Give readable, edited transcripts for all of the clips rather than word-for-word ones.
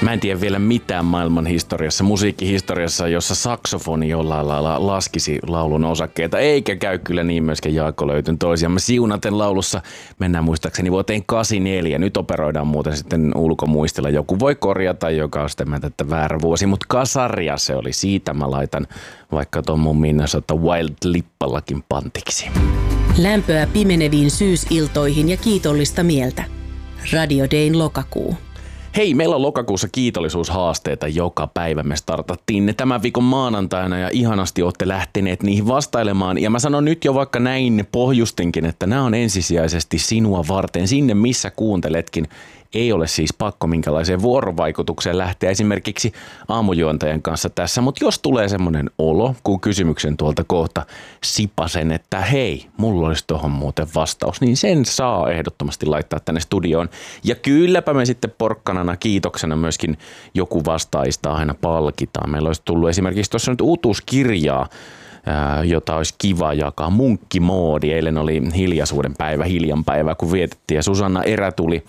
Mä en tiedä vielä mitään maailman historiassa, musiikkihistoriassa, jossa saksofoni jollain lailla laskisi laulun osakkeita, eikä käy kyllä niin myöskään Jaakko Löytyn toisiaan. Me siunaten laulussa mennään muistaakseni vuoteen 84. Nyt operoidaan muuten sitten ulkomuistilla. Joku voi korjata, joka on sitten että väärä vuosi, mutta kasaria se oli. Siitä mä laitan vaikka ton mun Minnesota Wild-lippallakin pantiksi. Lämpöä pimeneviin syysiltoihin ja kiitollista mieltä. Radio Dayn lokakuu. Hei, meillä on lokakuussa kiitollisuushaasteita joka päivä. Me startattiin ne tämän viikon maanantaina ja ihanasti olette lähteneet niihin vastailemaan. Ja mä sanon nyt jo vaikka näin pohjustinkin, että nämä on ensisijaisesti sinua varten sinne missä kuunteletkin. Ei ole siis pakko minkälaiseen vuorovaikutukseen lähteä esimerkiksi aamujuontajan kanssa tässä, mutta jos tulee semmoinen olo, kun kysymyksen tuolta kohta sipasen, että hei, mulla olisi tohon muuten vastaus, niin sen saa ehdottomasti laittaa tänne studioon. Ja kylläpä me sitten porkkanana kiitoksena myöskin joku vastaajista aina palkitaan. Meillä olisi tullut esimerkiksi tuossa nyt uutuuskirjaa, jota olisi kiva jakaa. Munkkimoodi. Eilen oli hiljaisuuden päivä, hiljanpäivä, kun vietettiin ja Susanna Erätuli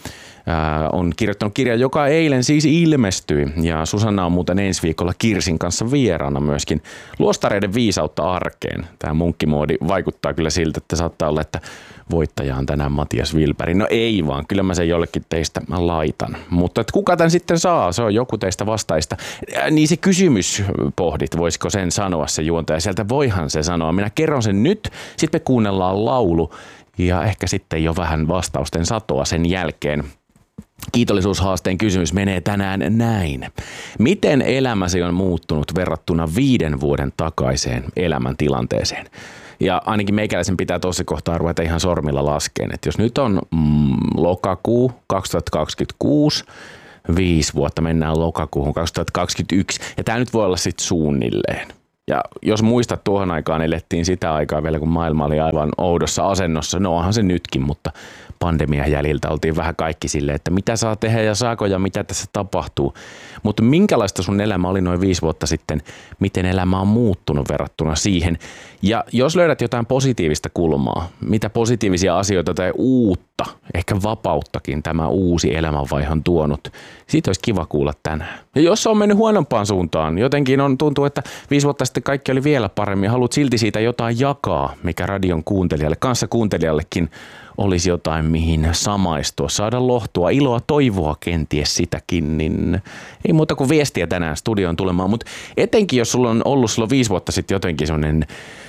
on kirjoittanut kirjan, joka eilen siis ilmestyi. Ja Susanna on muuten ensi viikolla Kirsin kanssa vieraana myöskin Luostareiden viisautta arkeen. Tämä munkkimoodi vaikuttaa kyllä siltä, että saattaa olla, että voittaja on tänään Matias Wilberg. No ei vaan, kyllä mä sen jollekin teistä laitan. Mutta että kuka tämän sitten saa, se on joku teistä vastaista. Niin se kysymys pohdit, voisiko sen sanoa se juontaja. Sieltä voihan se sanoa. Minä kerron sen nyt, sitten me kuunnellaan laulu ja ehkä sitten jo vähän vastausten satoa sen jälkeen. Kiitollisuushaasteen kysymys menee tänään näin. Miten elämäsi on muuttunut verrattuna 5 vuoden takaiseen elämäntilanteeseen? Ja ainakin meikäläisen pitää tuossa kohtaa ruveta ihan sormilla laskeen, että jos nyt on lokakuu 2026, 5 vuotta mennään lokakuuhun 2021, ja tämä nyt voi olla sitten suunnilleen. Ja jos muistat, tuohon aikaan elettiin sitä aikaa vielä, kun maailma oli aivan oudossa asennossa, no onhan se nytkin, mutta pandemian jäljiltä oltiin vähän kaikki silleen, että mitä saa tehdä ja saako ja mitä tässä tapahtuu. Mutta minkälaista sun elämä oli noin 5 vuotta sitten, miten elämä on muuttunut verrattuna siihen. Ja jos löydät jotain positiivista kulmaa, mitä positiivisia asioita tai uutta, ehkä vapauttakin tämä uusi elämänvaihe on tuonut, siitä olisi kiva kuulla tänään. Ja jos on mennyt huonompaan suuntaan, jotenkin tuntuu, että 5 vuotta sitten kaikki oli vielä paremmin, haluat silti siitä jotain jakaa, mikä radion kuuntelijalle, kanssakuuntelijallekin olisi jotain, mihin samaistua, saada lohtua, iloa, toivoa kenties sitäkin, niin ei muuta kuin viestiä tänään studioon tulemaan. Mutta etenkin, jos sulla on ollut silloin 5 vuotta sitten jotenkin sellainen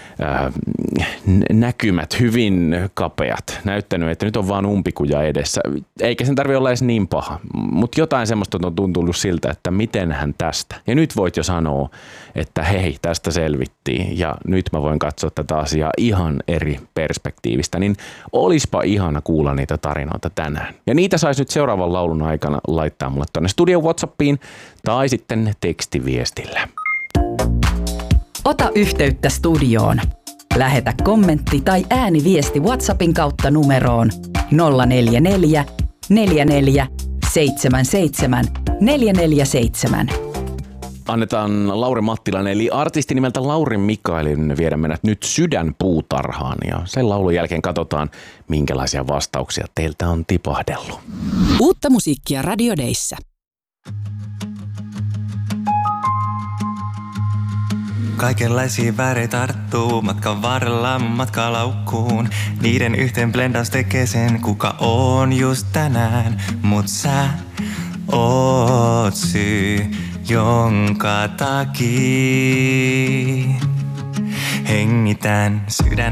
näkymät hyvin kapeat, näyttänyt, että nyt on vaan umpikuja edessä, eikä sen tarvitse olla edes niin paha, mutta jotain semmoista on tuntunut siltä, että mitenhän tästä. Ja nyt voit jo sanoa, että hei, tästä selvittiin ja nyt mä voin katsoa tätä asiaa ihan eri perspektiivistä, niin olispa ihana kuulla niitä tarinoita tänään. Ja niitä saisi nyt seuraavan laulun aikana laittaa mulle tuonne studion WhatsAppiin tai sitten tekstiviestillä. Ota yhteyttä studioon. Lähetä kommentti tai ääniviesti WhatsAppin kautta numeroon 044 44 77 447. Annetaan Lauri Mattilan eli artisti nimeltä Lauri Mikaelin viedä mennä nyt Sydänpuutarhaan ja sen laulun jälkeen katsotaan, minkälaisia vastauksia teiltä on tipahdellut. Uutta musiikkia Radio Dayssä. Kaikenlaisia väreitä tarttuu matkan varrella matkalaukkuun. Niiden yhteen blendaus tekee sen, kuka on just tänään. Mut sä oot syy, jonka takia hengitän sydän